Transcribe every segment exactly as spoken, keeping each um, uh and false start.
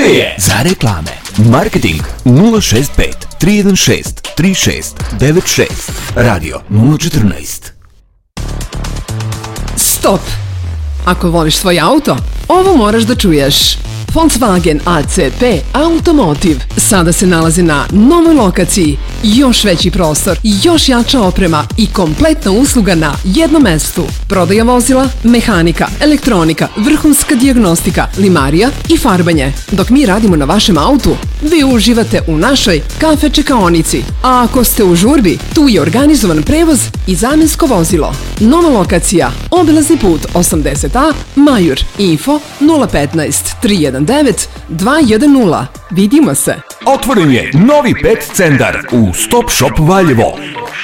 Vreme je za reklame. Marketing nula šest pet tri jedan šest tri šest devet šest. Radio nula četrnaest. Stop! Ako voliš svoj auto, ovo moraš da čuješ. Volkswagen A C P Automotive sada se nalazi na novoj lokaciji. Još veći prostor, još jača oprema i kompletna usluga na jednom mestu. Prodaja vozila, mehanika, elektronika, vrhunska dijagnostika, limarija i farbanje. Dok mi radimo na vašem autu, vi uživate u našoj kafe čekaonici. A ako ste u žurbi, tu je organizovan prevoz i zamjensko vozilo. Nova lokacija, obilazni put osamdeset A, Majur. Info nula petnaest tri jedan devet dva jedan nula. Vidimo se. Otvoren je novi pet centar u Stop Shop Valjevo.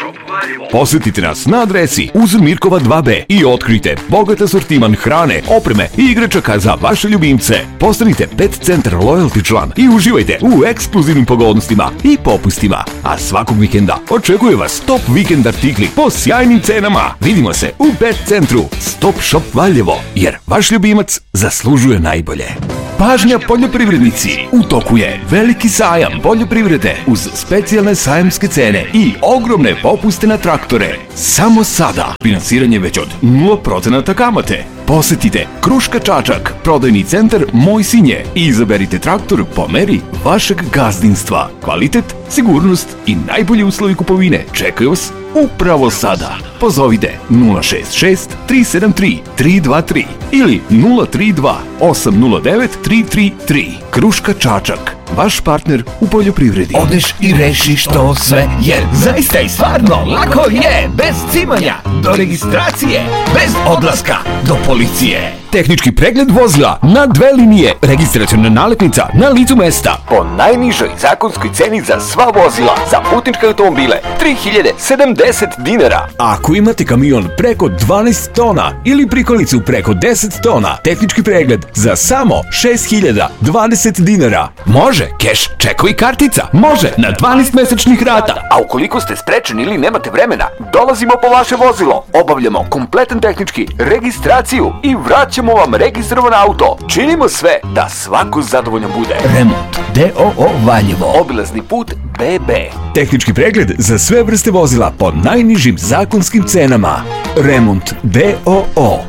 Posjetite nas na adresi Uzur Mirkova dva B i otkrite bogat asortiman hrane, opreme i igračaka za vaše ljubimce. Postanite Pet Centar Loyalty član i uživajte u ekskluzivnim pogodnostima i popustima. A svakog vikenda očekuje vas top vikend artikli po sjajnim cenama. Vidimo se u Pet Centru Stop Shop Valjevo, jer vaš ljubimac zaslužuje najbolje. Pažnja poljoprivrednici, u toku je veliki sajam poljoprivrede uz specijalne sajamske cene i ogromne popuste na traktore. Samo sada finansiranje već od nula procenata kamate. Posetite Kruška Čačak, prodajni centar Moj Sinje i izaberite traktor po meri vašeg gazdinstva. Kvalitet, sigurnost i najbolji uslovi kupovine čekaju vas upravo sada. Pozovite nula šest šest tri sedam tri tri dva tri ili nula tri dva osam nula devet tri tri tri. Kruška Čačak, vaš partner u poljoprivredi. Odeš i rešiš to sve, jer zaista i stvarno lako je, bez cimanja, do registracije, bez odlaska do policije. Tehnički pregled vozila na dve linije, registraciona nalepnica na licu mesta. Po najnižoj zakonskoj ceni za sva vozila, za putničke automobile, tri hiljade sedamdeset dinara. Ako imate kamion preko dvanaest tona ili prikolicu preko deset tona, tehnički pregled za samo šest hiljada dvadeset dinara. Može keš, čekovi, kartica, može na dvanaest mesečnih rata. A ukoliko ste sprečeni ili nemate vremena, dolazimo po vaše vozilo, obavljamo kompletan tehnički, registraciju i vraćamo vam registrovan auto. Činimo sve da svako zadovoljno bude. Remont D O O Valjevo, obilazni put B B. Tehnički pregled za sve vrste vozila po najnižim zakonskim cenama. Remont D O O.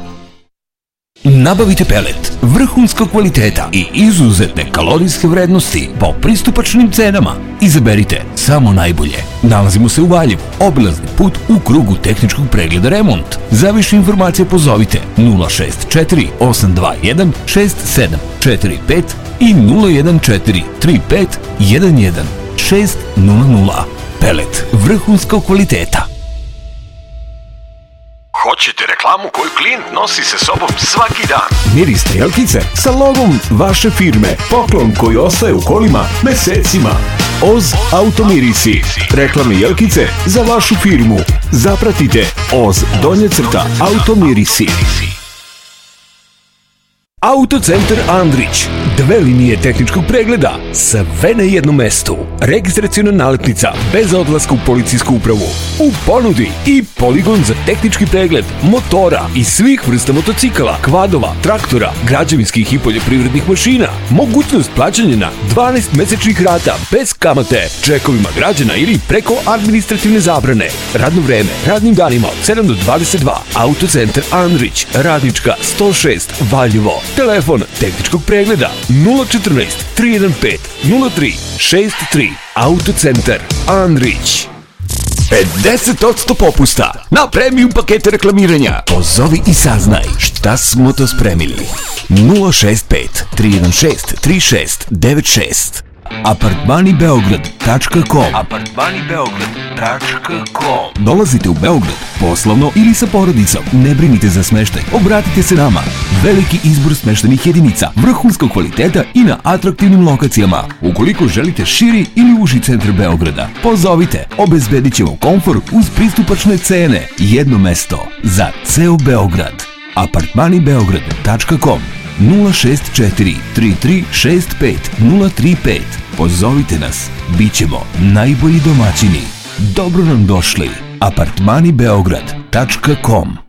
Nabavite pelet vrhunskog kvaliteta i izuzetne kalorijske vrednosti po pristupačnim cenama. Izaberite samo najbolje. Nalazimo se u Valjevu, obilazni put u krugu tehničkog pregleda Remont. Za više informacije pozovite nula šest četiri osam dva jedan šest sedam četiri pet i nula jedan četiri tri pet jedan jedan šest nula nula. Pelet vrhunskog kvaliteta. Hoćete reklamu koju klijent nosi sa sobom svaki dan? Miris jelkice sa logom vaše firme. Poklon koji ostaje u kolima mesecima. Oz Automirisi. Reklamne jelkice za vašu firmu. Zapratite Oz donje crta Automirisi. Autocentar Andrić. Dve linije tehničkog pregleda, sve na jednom mestu. Registraciona nalepnica bez odlaska u policijsku upravu. U ponudi i poligon za tehnički pregled motora i svih vrsta motocikala, kvadova, traktora, građevinskih i poljoprivrednih mašina. Mogućnost plaćanja na dvanaest mesečnih rata bez kamate, čekovima građana ili preko administrativne zabrane. Radno vreme, radnim danima od sedam do dvadeset dva. Autocentar Andrić, Radnička sto šest, Valjevo. Telefon tehničkog pregleda nula četrnaest tri jedan pet nula tri šest tri. Autocentar Andrić. pedeset posto popusta na premium pakete reklamiranja. Pozovi i saznaj šta smo to spremili. nula šest pet tri jedan šest tri šest devet šest. Apartmani Beograd tačka com. Apartmani Beograd tačka com. Dolazite u Beograd poslovno ili sa porodicom, ne brinite za smeštaj, obratite se nama. Veliki izbor smeštajnih jedinica, vrhunskog kvaliteta i na atraktivnim lokacijama. Ukoliko želite širi ili uži centar Beograda, pozovite, obezbedit ćemo komfor uz pristupačne cene. Jedno mesto za ceo Beograd. Apartmani Beograd tačka com. nula šest četiri tri tri šest pet nula tri pet. Pozovite nas, bit ćemo najbolji domaćini. Dobro nam došli. Apartmani Beograd tačka com.